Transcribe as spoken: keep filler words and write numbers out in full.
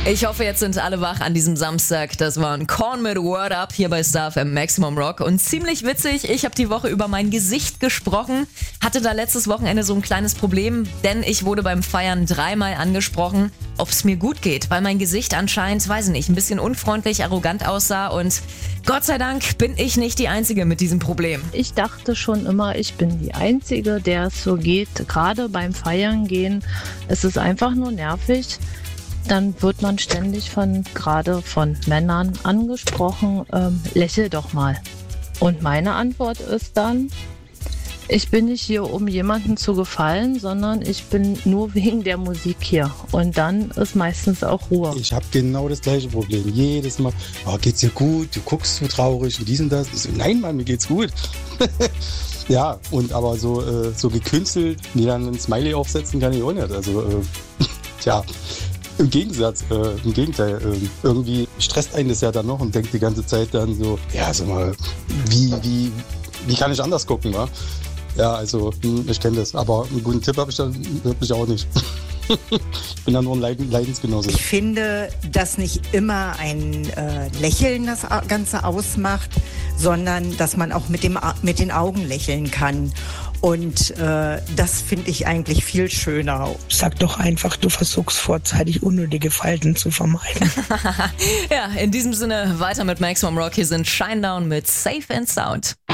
Ich hoffe, jetzt sind alle wach an diesem Samstag. Das war ein Korn mit Word Up hier bei Star F M Maximum Rock. Und ziemlich witzig, ich habe die Woche über mein Gesicht gesprochen. Hatte da letztes Wochenende so ein kleines Problem, denn ich wurde beim Feiern dreimal angesprochen, ob es mir gut geht. Weil mein Gesicht anscheinend, weiß ich nicht, ein bisschen unfreundlich, arrogant aussah. Und Gott sei Dank bin ich nicht die Einzige mit diesem Problem. Ich dachte schon immer, ich bin die Einzige, der es so geht. Gerade beim Feiern gehen, es ist einfach nur nervig. Dann wird man ständig von, gerade von Männern angesprochen, ähm, lächel doch mal. Und meine Antwort ist dann, ich bin nicht hier, um jemandem zu gefallen, sondern ich bin nur wegen der Musik hier. Und dann ist meistens auch Ruhe. Ich habe genau das gleiche Problem. Jedes Mal, oh, geht's dir gut? Du guckst so traurig und dies und das. Ich so, nein, Mann, mir geht's gut. Ja, und aber so, äh, so gekünstelt, mir dann ein Smiley aufsetzen kann ich auch nicht. Also, äh, tja. Im Gegensatz, äh, im Gegenteil, äh, irgendwie stresst einen das ja dann noch und denkt die ganze Zeit dann so, ja, sag mal, wie, wie, wie kann ich anders gucken, wa? Ja, also, ich kenne das, aber einen guten Tipp habe ich dann wirklich auch nicht. Ich bin dann nur ein Leid- Leidensgenosse. Ich finde, dass nicht immer ein äh, Lächeln das Ganze ausmacht, sondern dass man auch mit, dem, mit den Augen lächeln kann. Und äh, das finde ich eigentlich viel schöner. Sag doch einfach, du versuchst vorzeitig unnötige Falten zu vermeiden. Ja, in diesem Sinne weiter mit Maximum Rock. Hier sind Shinedown mit Safe and Sound.